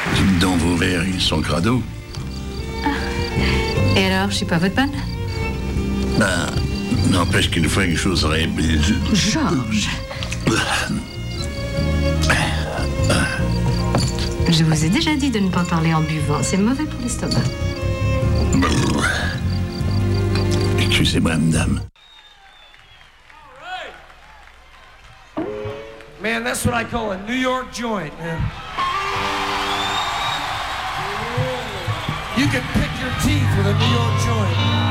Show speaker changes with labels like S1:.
S1: Dites donc, vos rires, ils sont crado.
S2: Et alors, je suis pas votre panne?
S1: Ben, n'empêche qu'une fois que j'oserais...
S2: Georges. Je vous ai déjà dit de ne pas parler en buvant. C'est mauvais pour l'estomac.
S1: Excusez-moi, madame.
S3: Man, that's what I call a New York joint, man. You can pick your teeth with a New York joint.